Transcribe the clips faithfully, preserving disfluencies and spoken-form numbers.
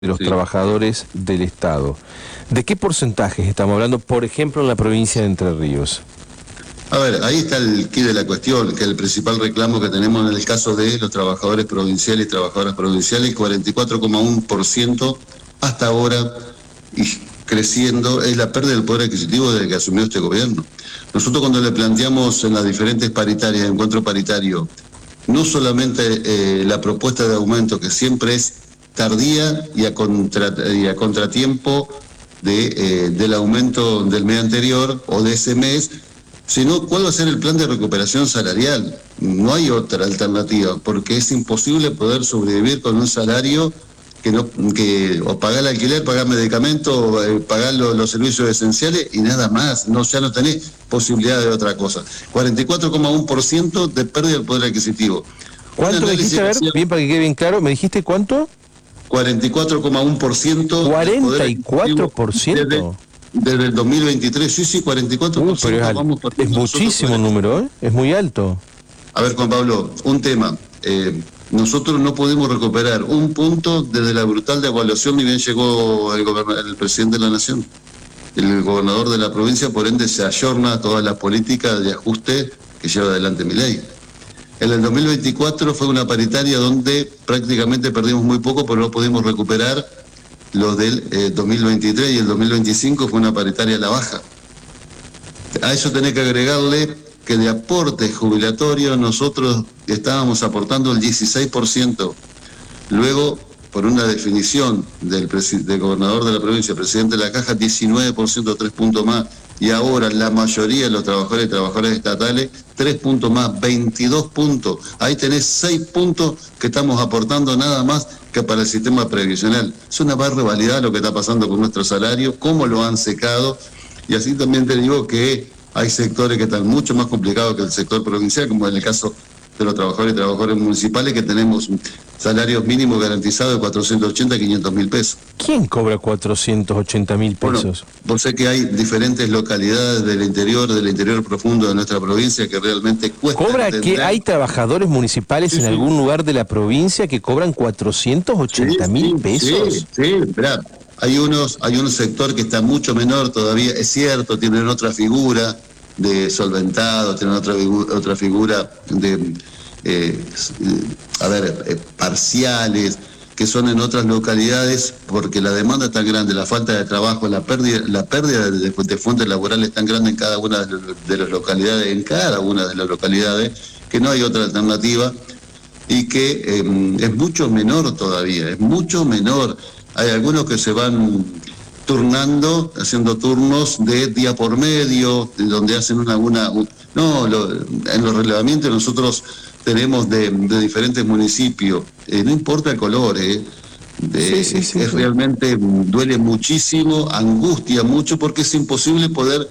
de los Sí. trabajadores del Estado. ¿De qué porcentajes estamos hablando, por ejemplo, en la provincia de Entre Ríos? A ver, ahí está el quid de la cuestión, que el principal reclamo que tenemos en el caso de los trabajadores provinciales y trabajadoras provinciales, cuarenta y cuatro coma uno por ciento hasta ahora, y creciendo, es la pérdida del poder adquisitivo desde que asumió este gobierno. Nosotros cuando le planteamos en las diferentes paritarias, encuentro paritario, no solamente eh, la propuesta de aumento, que siempre es tardía y a, contra, y a contratiempo de, eh, del aumento del mes anterior o de ese mes, sino cuál va a ser el plan de recuperación salarial. No hay otra alternativa, porque es imposible poder sobrevivir con un salario que no, que o pagar el alquiler, pagar medicamentos, eh, pagar lo, los servicios esenciales y nada más. No, ya no tenés posibilidad de otra cosa. cuarenta y cuatro coma uno por ciento de pérdida del poder adquisitivo. ¿Cuánto me dijiste? A ver, bien para que quede bien claro, ¿me dijiste cuánto? cuarenta y cuatro coma uno por ciento. ¿cuarenta y cuatro por ciento? Desde, desde el dos mil veintitrés, sí, sí, cuarenta y cuatro por ciento. Uh, pero es, vamos es muchísimo el número, ¿eh? Es muy alto. A ver, Juan Pablo, un tema. Eh, nosotros no pudimos recuperar un punto desde la brutal devaluación, ni bien llegó el, el presidente de la Nación. El gobernador de la provincia, por ende, se ayorna a todas las políticas de ajuste que lleva adelante Milei. En el dos mil veinticuatro fue una paritaria donde prácticamente perdimos muy poco, pero no pudimos recuperar lo del eh, dos mil veintitrés, y el dos mil veinticinco fue una paritaria a la baja. A eso tenés que agregarle que de aporte jubilatorio nosotros estábamos aportando el dieciséis por ciento. Luego, por una definición del, del gobernador de la provincia, presidente de la Caja, diecinueve por ciento, tres puntos más. Y ahora la mayoría de los trabajadores y trabajadoras estatales, tres puntos más, veintidós puntos. Ahí tenés seis puntos que estamos aportando nada más que para el sistema previsional. Es una barbaridad lo que está pasando con nuestro salario, cómo lo han secado. Y así también te digo que hay sectores que están mucho más complicados que el sector provincial, como en el caso de los trabajadores y trabajadoras municipales, que tenemos salarios mínimos garantizados de cuatrocientos ochenta a quinientos mil pesos. ¿Quién cobra cuatrocientos ochenta mil pesos? Bueno, vos sé que hay diferentes localidades del interior, del interior profundo de nuestra provincia que realmente cuesta. ¿Cobra entender. que hay trabajadores municipales sí, en sí. algún lugar de la provincia que cobran cuatrocientos ochenta mil sí, pesos? Sí, sí, esperá. Hay unos, hay un sector que está mucho menor todavía, es cierto, tienen otra figura de solventado, tienen otra, otra figura de, eh, a ver, eh, parciales, que son en otras localidades, porque la demanda es tan grande, la falta de trabajo, la pérdida, la pérdida de, de fuentes laborales es tan grande en cada una de las localidades, en cada una de las localidades, que no hay otra alternativa y que eh, es mucho menor todavía, es mucho menor. Hay algunos que se van turnando, haciendo turnos de día por medio, de donde hacen una... una un, no, lo, en los relevamientos nosotros tenemos de, de diferentes municipios, eh, no importa el color, eh, de, sí, sí, sí, es sí. realmente duele muchísimo, angustia mucho, porque es imposible poder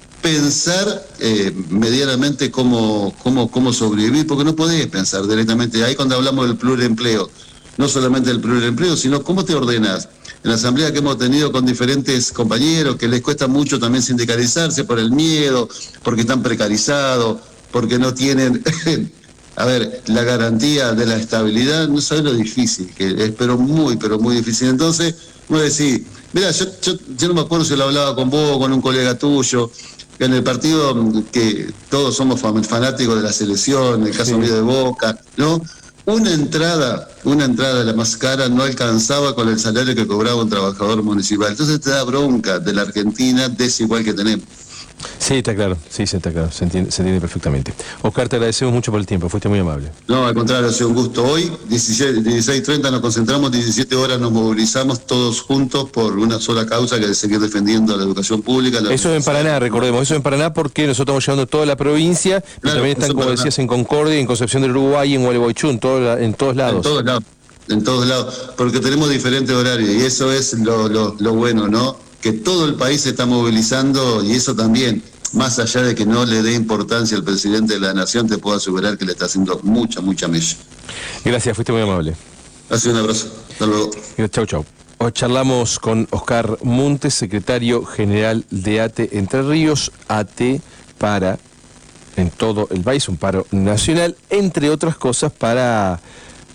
pensar eh, medianamente cómo, cómo, cómo sobrevivir, porque no podés pensar directamente. Ahí cuando hablamos del pluriempleo, no solamente del pluriempleo, sino cómo te ordenas. En la asamblea que hemos tenido con diferentes compañeros, que les cuesta mucho también sindicalizarse por el miedo, porque están precarizados, porque no tienen, a ver, la garantía de la estabilidad, no sabes lo difícil que es, pero muy, pero muy difícil. Entonces, voy a decir, mira, yo, yo, yo no me acuerdo si lo hablaba con vos o con un colega tuyo, que en el partido que todos somos fanáticos de la selección, en el caso sí. mío de Boca, ¿no? Una entrada, una entrada de la más cara no alcanzaba con el salario que cobraba un trabajador municipal. Entonces te da bronca de la Argentina desigual que tenemos. Sí, está claro, sí, sí, está claro, se entiende, se entiende perfectamente. Oscar, te agradecemos mucho por el tiempo, fuiste muy amable. No, al contrario, ha sido un gusto. Hoy, dieciséis treinta nos concentramos, diecisiete horas nos movilizamos todos juntos por una sola causa, que es seguir defendiendo la educación pública. La eso es en Paraná, recordemos, eso es en Paraná porque nosotros estamos llevando toda la provincia, claro, pero también están, como decías, en Concordia, en Concepción del Uruguay, en Gualeguaychú, en, todo, en todos lados. En todos lados, en todos lados, porque tenemos diferentes horarios y eso es lo, lo, lo bueno, ¿no? Que todo el país se está movilizando y eso también, más allá de que no le dé importancia al presidente de la Nación, te puedo asegurar que le está haciendo mucha, mucha mella. Gracias, fuiste muy amable. Gracias, un abrazo. Hasta luego. Chau, chau. Hoy charlamos con Oscar Montes, secretario general de A T E Entre Ríos. A T E para en todo el país, un paro nacional, entre otras cosas para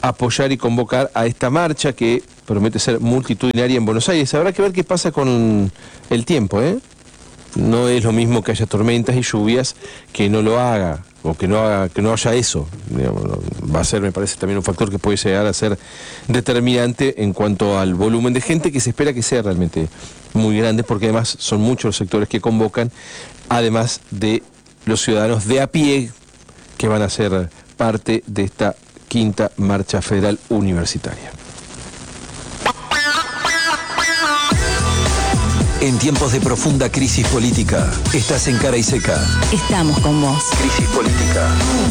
apoyar y convocar a esta marcha que promete ser multitudinaria en Buenos Aires. Habrá que ver qué pasa con el tiempo, ¿eh? No es lo mismo que haya tormentas y lluvias que no lo haga, o que no haga, que no haya eso. Digamos, va a ser, me parece, también un factor que puede llegar a ser determinante en cuanto al volumen de gente, que se espera que sea realmente muy grande, porque además son muchos los sectores que convocan, además de los ciudadanos de a pie que van a ser parte de esta quinta marcha federal universitaria. En tiempos de profunda crisis política, estás en Cara y Seca. Estamos con vos. Crisis política.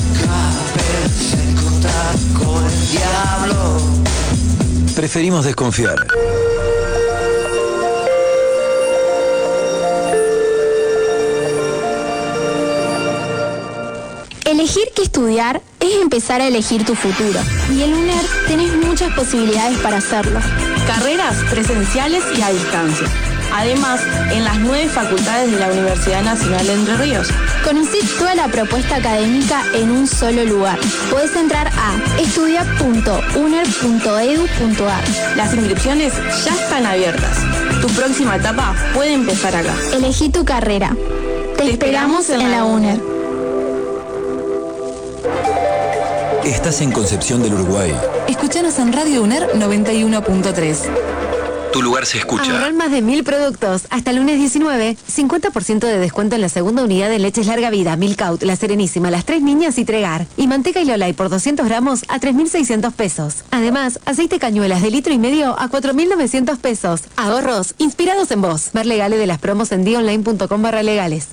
Con el diablo. Preferimos desconfiar. Elegir qué estudiar es empezar a elegir tu futuro. Y en UNER tenés muchas posibilidades para hacerlo. Carreras presenciales y a distancia. Además, en las nueve facultades de la Universidad Nacional de Entre Ríos. Conocí toda la propuesta académica en un solo lugar. Podés entrar a estudia punto uner punto edu punto ar. Las inscripciones ya están abiertas. Tu próxima etapa puede empezar acá. Elegí tu carrera. Te, Te esperamos, esperamos en, en la UNER. Estás en Concepción del Uruguay. Escuchanos en Radio UNER noventa y uno punto tres. Tu lugar se escucha. Ahorrar más de mil productos. Hasta el lunes diecinueve, cincuenta por ciento de descuento en la segunda unidad de leches larga vida, Milkout, La Serenísima, Las Tres Niñas y Tregar. Y manteca y Lolay por doscientos gramos a tres mil seiscientos pesos. Además, aceite cañuelas de litro y medio a cuatro mil novecientos pesos. Ahorros inspirados en vos. Ver legales de las promos en dionline punto com barra legales.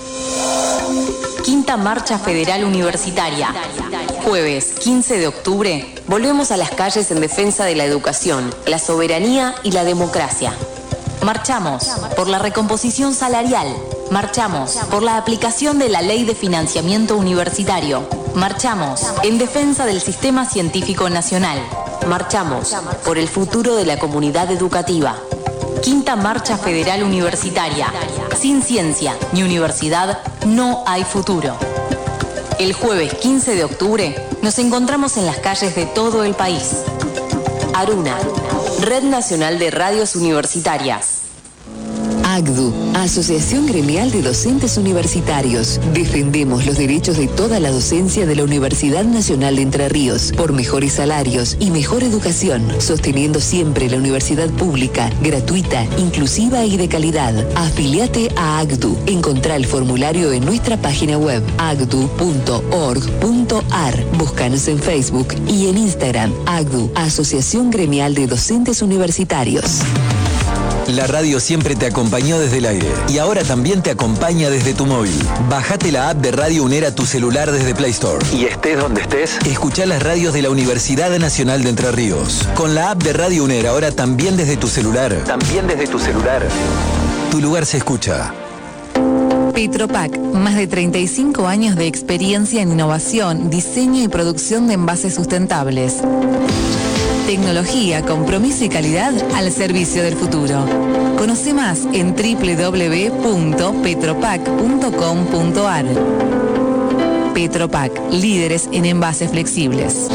Quinta Marcha Federal Universitaria. Jueves quince de octubre, volvemos a las calles en defensa de la educación, la soberanía y la democracia. Marchamos por la recomposición salarial. Marchamos por la aplicación de la Ley de Financiamiento Universitario. Marchamos en defensa del Sistema Científico Nacional. Marchamos por el futuro de la comunidad educativa. Quinta Marcha Federal Universitaria. Sin ciencia ni universidad no hay futuro. El jueves quince de octubre nos encontramos en las calles de todo el país. ARUNA, Red Nacional de Radios Universitarias. AGDU, Asociación Gremial de Docentes Universitarios. Defendemos los derechos de toda la docencia de la Universidad Nacional de Entre Ríos por mejores salarios y mejor educación, sosteniendo siempre la universidad pública, gratuita, inclusiva y de calidad. Afiliate a AGDU. Encontrá el formulario en nuestra página web agdu punto org punto ar. Búscanos en Facebook y en Instagram. AGDU, Asociación Gremial de Docentes Universitarios. La radio siempre te acompañó desde el aire y ahora también te acompaña desde tu móvil. Bájate la app de Radio UNER a tu celular desde Play Store. Y estés donde estés, escuchá las radios de la Universidad Nacional de Entre Ríos. Con la app de Radio UNER ahora también desde tu celular. También desde tu celular. Tu lugar se escucha. Petropac, más de treinta y cinco años de experiencia en innovación, diseño y producción de envases sustentables. Tecnología, compromiso y calidad al servicio del futuro. Conoce más en doble u doble u doble u punto petropac punto com punto ar. Petropac, líderes en envases flexibles.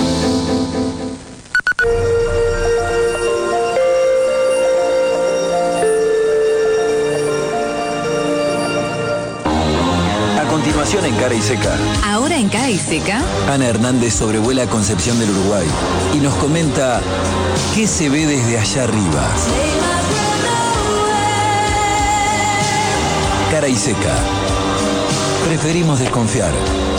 Continuación en Cara y Seca. Ahora en Cara y Seca, Ana Hernández sobrevuela Concepción del Uruguay y nos comenta qué se ve desde allá arriba. Cara y Seca. Preferimos desconfiar.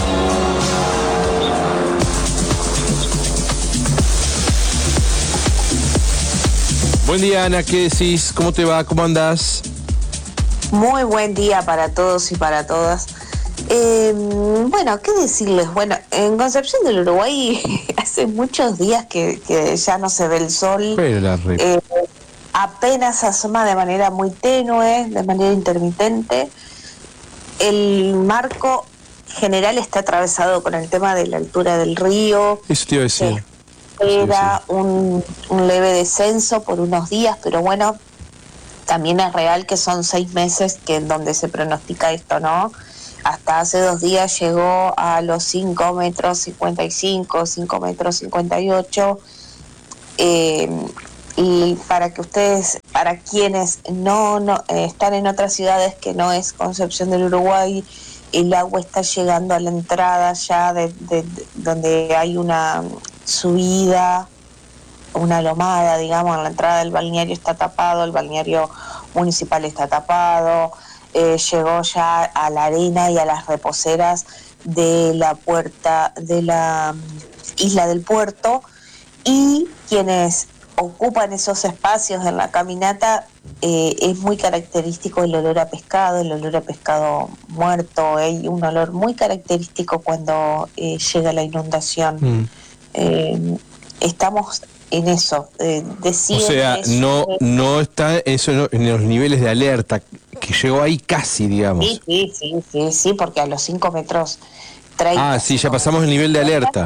Buen día, Ana, ¿qué decís? ¿Cómo te va? ¿Cómo andás? Muy buen día para todos y para todas. Eh, bueno, ¿qué decirles? Bueno, en Concepción del Uruguay hace muchos días que, que ya no se ve el sol. Pero la re... eh, apenas asoma de manera muy tenue, de manera intermitente. El marco general está atravesado con el tema de la altura del río. Eso te iba a decir. Era un, un leve descenso por unos días, pero bueno, también es real que son seis meses que en donde se pronostica esto, ¿no? hasta hace dos días llegó a los cinco metros cincuenta y cinco, cinco metros cincuenta y ocho. Eh, y para que ustedes, para quienes no, no eh, están en otras ciudades que no es Concepción del Uruguay, el agua está llegando a la entrada ya de, de, de donde hay una subida, una lomada, digamos, en la entrada del balneario está tapado, el balneario municipal está tapado, eh, llegó ya a la arena y a las reposeras de la puerta de la isla del puerto, y quienes ocupan esos espacios en la caminata, eh, es muy característico el olor a pescado, el olor a pescado muerto, hay un olor muy característico cuando eh, llega la inundación. Mm. Eh, estamos en eso. Eh, o sea, eso, no eh, no está eso no, en los niveles de alerta, que llegó ahí casi, digamos. Sí, sí, sí, sí, sí, porque a los cinco metros treinta. Ah, sí, ya pasamos el nivel de alerta.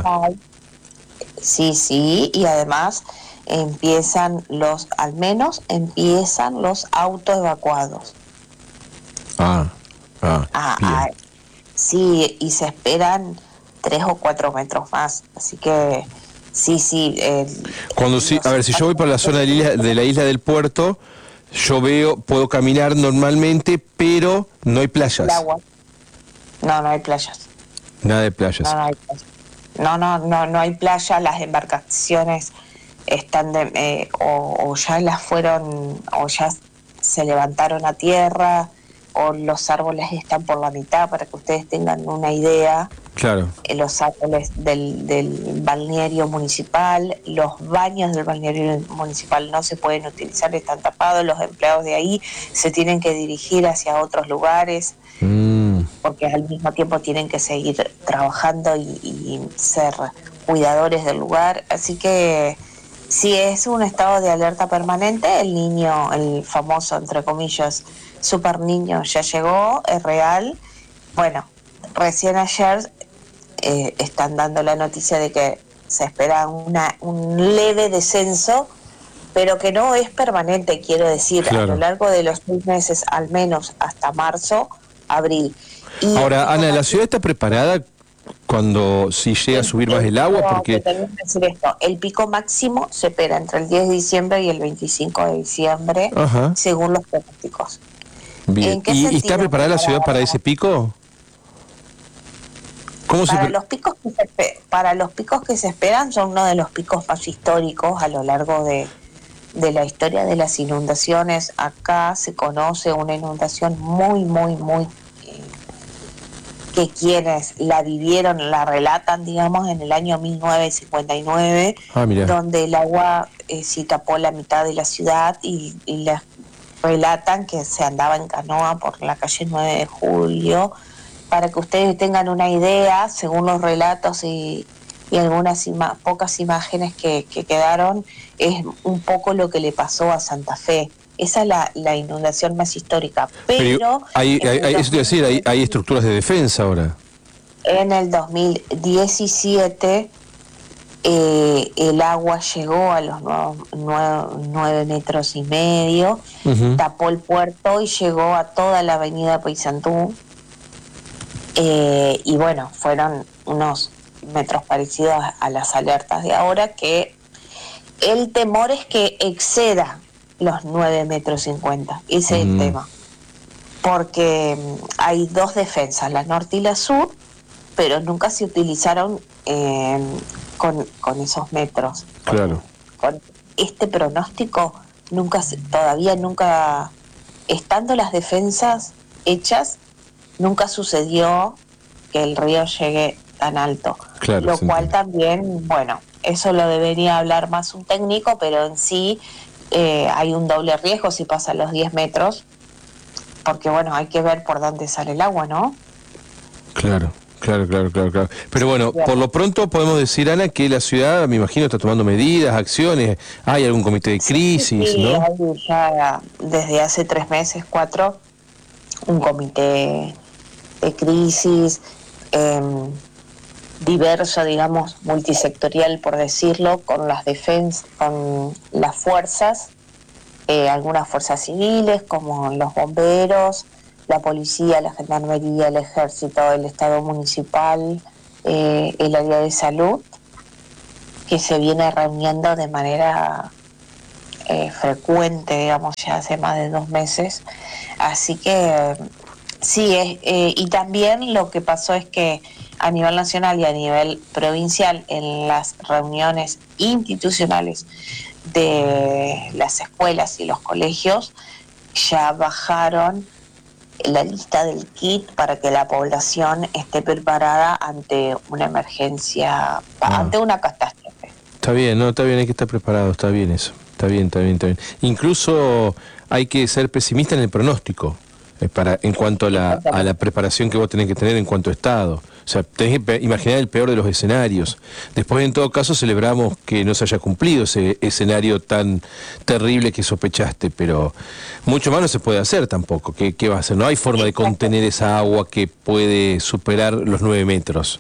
Sí, sí, y además empiezan los, al menos empiezan los autoevacuados. Ah, ah, ah, ah sí, y se esperan tres o cuatro metros más, así que sí, sí. Eh, Cuando sí, a ver, si yo voy por la zona de la, isla, de la isla del puerto, yo veo, puedo caminar normalmente, pero no hay playas. El agua. No, no hay playas. Nada de playas. No, no hay playas. No, no, no, no hay playa, las embarcaciones están de, eh, o, o ya las fueron, o ya se levantaron a tierra, o los árboles están por la mitad, para que ustedes tengan una idea. Claro. Eh, los árboles del, del balneario municipal, los baños del balneario municipal no se pueden utilizar, están tapados, los empleados de ahí se tienen que dirigir hacia otros lugares. Mm. Porque al mismo tiempo tienen que seguir trabajando y, y ser cuidadores del lugar. Así que sí, es un estado de alerta permanente. El niño, el famoso, entre comillas, super niño ya llegó, es real. Bueno, recién ayer eh, están dando la noticia de que se espera una, un leve descenso, pero que no es permanente, quiero decir, claro. A lo largo de los seis meses, al menos hasta marzo, abril. Y ahora, Ana, ¿la ciudad está preparada cuando si llega a subir más el agua? Porque decir esto, el pico máximo se espera entre el diez de diciembre y el veinticinco de diciembre, ajá, según los pronósticos. Bien. ¿Y, ¿Y está preparada la ciudad para ese pico? ¿Cómo para, se... los picos que se, para los picos que se esperan, son uno de los picos más históricos a lo largo de, de la historia de las inundaciones. Acá se conoce una inundación muy, muy, muy... que quienes la vivieron, la relatan, digamos, en el año mil novecientos cincuenta y nueve, ah, donde el agua eh, sí tapó la mitad de la ciudad y, y les relatan que se andaba en canoa por la calle nueve de julio, para que ustedes tengan una idea, según los relatos y, y algunas ima- pocas imágenes que, que quedaron, es un poco lo que le pasó a Santa Fe. Esa es la, la inundación más histórica. Pero, pero hay, hay, hay, eso te iba a decir, hay, hay estructuras de defensa ahora. En el dos mil diecisiete eh, el agua llegó a los nueve metros y medio, uh-huh, tapó el puerto y llegó a toda la avenida Paysandú. Eh, y bueno, fueron unos metros parecidos a las alertas de ahora, que el temor es que exceda los nueve metros cincuenta, ese es mm. el tema, porque hay dos defensas, la norte y la sur, pero nunca se utilizaron eh, con, con esos metros. Claro. Con, con este pronóstico nunca se, todavía nunca, estando las defensas hechas, nunca sucedió que el río llegue tan alto, claro, lo sí, cual también, bueno, eso lo debería hablar más un técnico, pero en sí Eh, hay un doble riesgo si pasa los diez metros, porque bueno, hay que ver por dónde sale el agua, ¿no? Claro, claro, claro, claro, claro. Pero bueno, por lo pronto podemos decir, Ana, que la ciudad, me imagino, está tomando medidas, acciones, hay algún comité de crisis, sí, sí, ¿no? Hay ya desde hace tres meses, cuatro, un comité de crisis, eh, diverso, digamos, multisectorial, por decirlo, con las defensas, con las fuerzas, eh, algunas fuerzas civiles, como los bomberos, la policía, la gendarmería, el ejército, el Estado municipal, eh, el área de salud, que se viene reuniendo de manera eh, frecuente, digamos, ya hace más de dos meses. Así que sí, es, eh, y también lo que pasó es que a nivel nacional y a nivel provincial, en las reuniones institucionales de las escuelas y los colegios, ya bajaron la lista del kit para que la población esté preparada ante una emergencia, ah. ante una catástrofe. Está bien, no, está bien, hay que estar preparado, está bien eso, está bien, está bien, está bien. Incluso hay que ser pesimista en el pronóstico, eh, para en cuanto a la, a la preparación que vos tenés que tener en cuanto a Estado. O sea, tenés que imaginar el peor de los escenarios. Después, en todo caso, celebramos que no se haya cumplido ese escenario tan terrible que sospechaste, pero mucho más no se puede hacer tampoco. ¿Qué, qué va a hacer? No hay forma de contener esa agua que puede superar los nueve metros.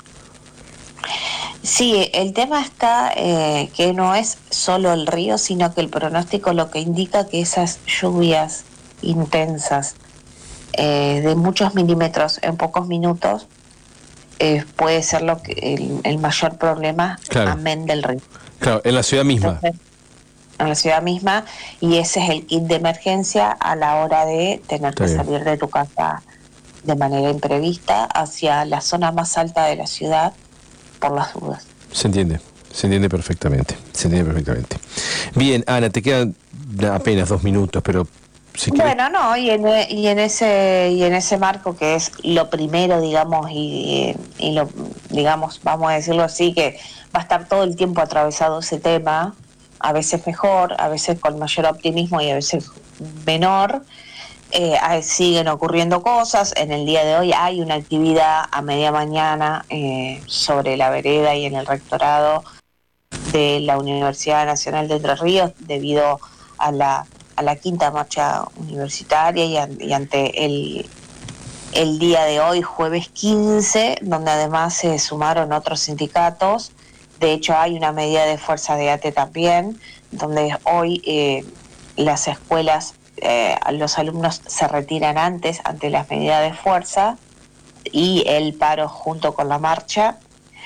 Sí, el tema está eh, que no es solo el río, sino que el pronóstico lo que indica que esas lluvias intensas eh, de muchos milímetros en pocos minutos eh, puede ser lo que el, el mayor problema, claro, amén del río. Claro, en la ciudad misma. Entonces, en la ciudad misma, y ese es el kit de emergencia a la hora de tener Está que bien. salir de tu casa de manera imprevista hacia la zona más alta de la ciudad por las dudas. Se entiende, se entiende perfectamente, se entiende perfectamente. Bien, Ana, te quedan apenas dos minutos, pero si bueno, querés... no, y en, y en ese y en ese marco que es lo primero, digamos, y, y lo, digamos, vamos a decirlo así, que va a estar todo el tiempo atravesado ese tema, a veces mejor, a veces con mayor optimismo y a veces menor. Eh, siguen ocurriendo cosas. En el día de hoy hay una actividad a media mañana eh, sobre la vereda y en el rectorado de la Universidad Nacional de Entre Ríos debido a la a la quinta marcha universitaria y, a, y ante el, el día de hoy, jueves quince, donde además se sumaron otros sindicatos. De hecho, hay una medida de fuerza de A T E también, donde hoy eh, las escuelas, eh, los alumnos se retiran antes ante las medidas de fuerza y el paro junto con la marcha.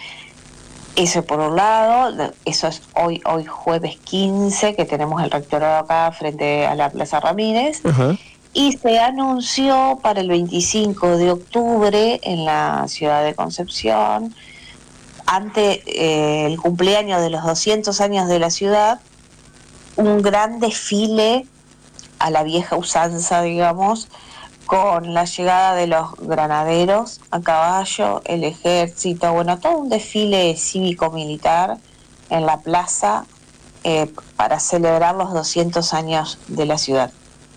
Eso por un lado, eso es hoy hoy jueves quince, que tenemos el rectorado acá frente a la Plaza Ramírez. Uh-huh. Y se anunció para el veinticinco de octubre en la ciudad de Concepción, ante eh, el cumpleaños de los doscientos años de la ciudad, un gran desfile a la vieja usanza, digamos, con la llegada de los granaderos a caballo, el ejército, bueno, todo un desfile cívico-militar en la plaza eh, para celebrar los doscientos años de la ciudad.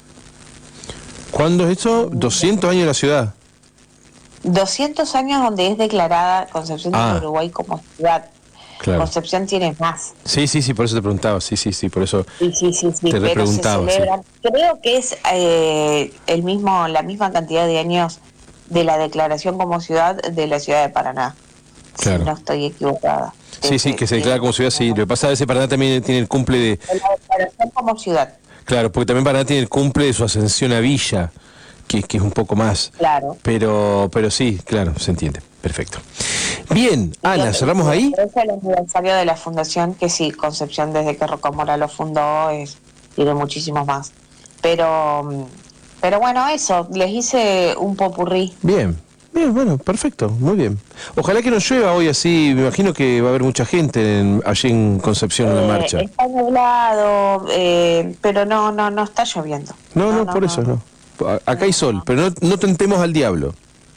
¿Cuándo es eso? ¿doscientos años de la ciudad? doscientos años donde es declarada Concepción ah. de Uruguay como ciudad. Claro. Concepción tiene más. Sí, sí, sí, por eso te preguntaba, sí, sí, sí, por eso sí, sí, sí, sí, te pero preguntaba. Se celebran, sí. Creo que es eh, el mismo, la misma cantidad de años de la declaración como ciudad de la ciudad de Paraná. Claro. Si no estoy equivocada. Sí, sí, que se declara como ciudad, sí. Lo que pasa es que Paraná también tiene el cumple de... La declaración como ciudad. Claro, porque también Paraná tiene el cumple de su ascensión a Villa, que, que es un poco más. Claro. Pero, pero sí, claro, se entiende. Perfecto. Bien, Ana, yo, ¿cerramos ahí? Es el aniversario de la fundación, que sí, Concepción desde que Rocamora lo fundó es, tiene muchísimos más. Pero, pero bueno, eso, les hice un popurrí. Bien, bien, bueno, perfecto, muy bien. Ojalá que no llueva hoy así, me imagino que va a haber mucha gente en, allí en Concepción en la eh, marcha. Está nublado, eh, pero no, no, no está lloviendo. No, no, no, no por no. eso no. Acá hay sol, pero no, no tentemos al diablo.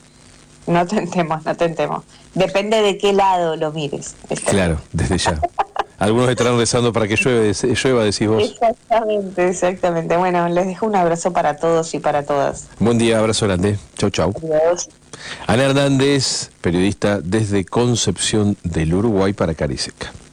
No tentemos, no tentemos. Depende de qué lado lo mires. Claro, desde ya. Algunos estarán rezando para que llueve, llueva, decís vos. Exactamente, exactamente. Bueno, les dejo un abrazo para todos y para todas. Buen día, abrazo grande. Chau, chau. Adiós. Ana Hernández, periodista desde Concepción del Uruguay para Cariseca.